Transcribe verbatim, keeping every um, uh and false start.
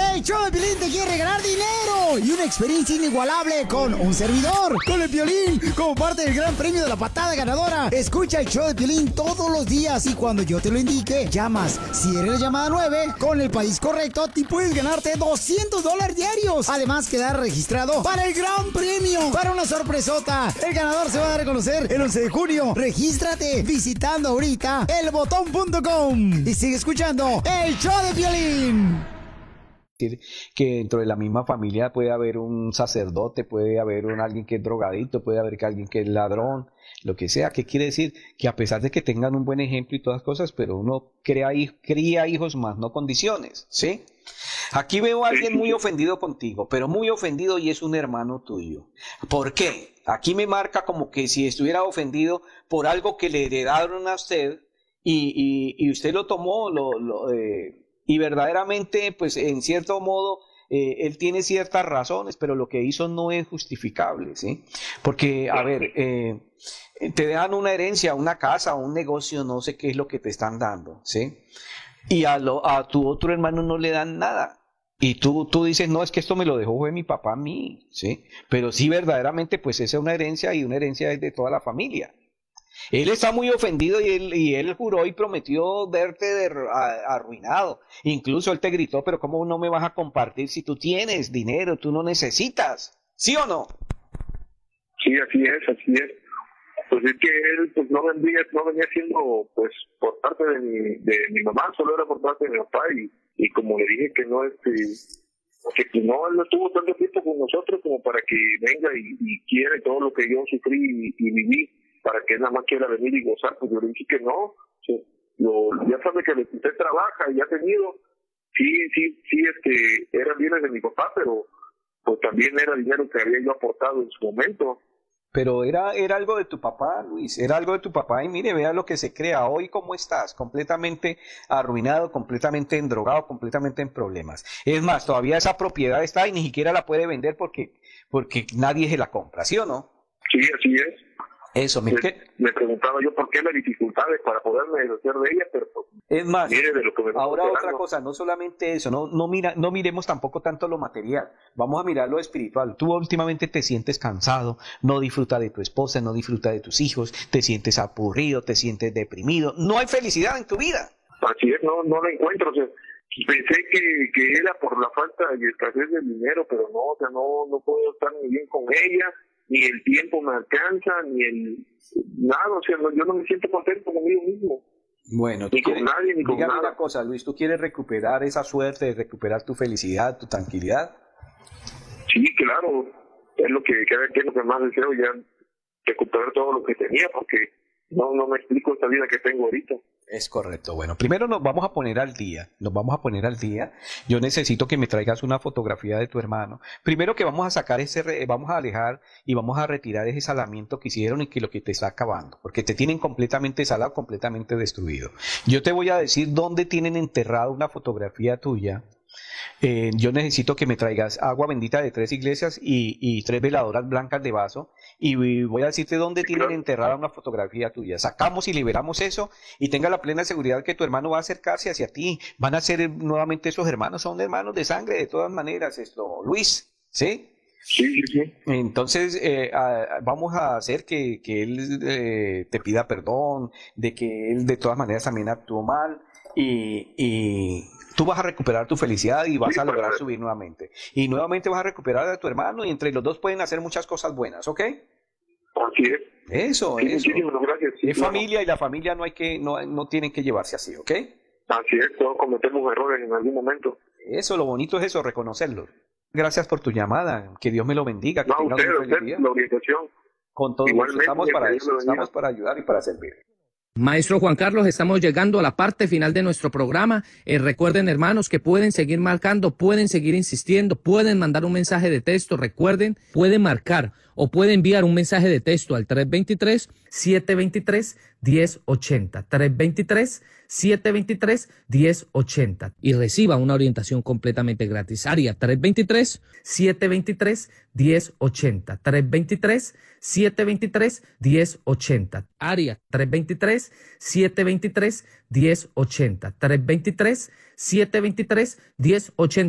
El show de Piolín te quiere regalar dinero y una experiencia inigualable con un servidor, con el Piolín, como parte del gran premio de la patada ganadora. Escucha el show de Piolín todos los días y cuando yo te lo indique, llamas. Si eres la llamada nueve, con el país correcto, te puedes ganarte doscientos dólares diarios. Además, quedar registrado para el gran premio, para una sorpresota. El ganador se va a dar a conocer el once de junio. Regístrate visitando ahorita el botón punto com y sigue escuchando el show de Piolín. Que dentro de la misma familia puede haber un sacerdote, puede haber un alguien que es drogadito, puede haber alguien que es ladrón, lo que sea. ¿Qué quiere decir? Que a pesar de que tengan un buen ejemplo y todas las cosas, pero uno crea, cría hijos más, no condiciones, ¿sí? Aquí veo a alguien muy ofendido contigo, pero muy ofendido y es un hermano tuyo. ¿Por qué? Aquí me marca como que si estuviera ofendido por algo que le heredaron a usted y, y, y usted lo tomó, lo... lo eh, y verdaderamente, pues en cierto modo, eh, él tiene ciertas razones, pero lo que hizo no es justificable, ¿sí? Porque, a ver, eh, te dan una herencia, una casa, un negocio, no sé qué es lo que te están dando, ¿sí? Y a, lo, a tu otro hermano no le dan nada. Y tú, tú dices, no, es que esto me lo dejó fue mi papá a mí, ¿sí? Pero sí, verdaderamente, pues esa es una herencia y una herencia es de toda la familia. Él está muy ofendido y él, y él juró y prometió verte de, a, arruinado. Incluso él te gritó, pero ¿cómo no me vas a compartir si tú tienes dinero, tú no necesitas? ¿Sí o no? Sí, así es, así es. Pues es que él pues no venía, no venía siendo pues por parte de mi, de mi mamá, solo era por parte de mi papá y, y como le dije que no este que pues no, él no estuvo tanto tiempo con nosotros como para que venga y, y quiera todo lo que yo sufrí y, y viví, para que él nada más quiera venir y gozar. Pues yo le dije que no, sí, lo, ya sabe que usted trabaja y ha tenido, sí, sí, sí, es que eran bienes de mi papá, pero pues también era dinero que había yo aportado en su momento. Pero era, era algo de tu papá, Luis, era algo de tu papá y mire, vea lo que se crea hoy, cómo estás, completamente arruinado, completamente endrogado, completamente en problemas. Es más, todavía esa propiedad está y ni siquiera la puede vender porque, porque nadie se la compra, ¿sí o no? Sí, así es. Eso, me, me, me preguntaba yo por qué las dificultades para poderme deshacer de ella, pero es más, mire de lo que me ahora otra cosa, no solamente eso, no, no, mira, no miremos tampoco tanto lo material, vamos a mirar lo espiritual. Tú últimamente te sientes cansado, no disfrutas de tu esposa, no disfrutas de tus hijos, te sientes aburrido, te sientes deprimido, no hay felicidad en tu vida. Así es, no, no la encuentro, o sea, pensé que, que era por la falta y escasez de dinero, pero no, o sea, no, no puedo estar muy bien con ella, ni el tiempo me alcanza, ni el nada, o sea, no, yo no me siento contento conmigo mismo. Bueno, ni con nadie, ni con nada. Dígame una cosa, Luis, ¿tú quieres recuperar esa suerte, de recuperar tu felicidad, tu tranquilidad? Sí, claro, es lo que, que es lo que más deseo, ya recuperar todo lo que tenía, porque no, no me explico esta vida que tengo ahorita. Es correcto. Bueno, primero nos vamos a poner al día. Nos vamos a poner al día. Yo necesito que me traigas una fotografía de tu hermano. Primero que vamos a sacar ese, vamos a alejar y vamos a retirar ese salamiento que hicieron y que lo que te está acabando, porque te tienen completamente salado, completamente destruido. Yo te voy a decir dónde tienen enterrado una fotografía tuya. Eh, yo necesito que me traigas agua bendita de tres iglesias y, y tres veladoras blancas de vaso y voy a decirte dónde tienen enterrada una fotografía tuya. Sacamos y liberamos eso y tenga la plena seguridad que tu hermano va a acercarse hacia ti. Van a ser nuevamente esos hermanos, son hermanos de sangre de todas maneras, esto, Luis, ¿sí? Sí, sí, sí. Entonces eh, a, vamos a hacer que, que él eh, te pida perdón, de que él de todas maneras también actuó mal y... y tú vas a recuperar tu felicidad y vas sí, a lograr subir nuevamente. Y nuevamente vas a recuperar a tu hermano y entre los dos pueden hacer muchas cosas buenas, ¿ok? Así es. Eso, sí, eso. Muchísimas gracias. Sí, es claro. Familia y la familia no hay que, no, no tienen que llevarse así, ¿ok? Así es, todos cometemos errores en algún momento. Eso, lo bonito es eso, reconocerlo. Gracias por tu llamada, que Dios me lo bendiga. Que no, usted, usted, la orientación. Con todo gusto, estamos para eso, estamos para ayudar y para servir. Maestro Juan Carlos, estamos llegando a la parte final de nuestro programa. Eh, recuerden, hermanos, que pueden seguir marcando, pueden seguir insistiendo, pueden mandar un mensaje de texto. Recuerden, pueden marcar o pueden enviar un mensaje de texto al tres dos tres, siete dos tres, uno cero ocho cero. tres dos tres, siete dos tres, uno cero ocho cero. Y reciba una orientación completamente gratis. Área tres dos tres, siete dos tres, uno cero ocho cero. tres dos tres, siete dos tres, uno cero ocho cero. Área tres dos tres, siete dos tres, uno cero ocho cero. tres dos tres, siete dos tres, uno cero ocho cero.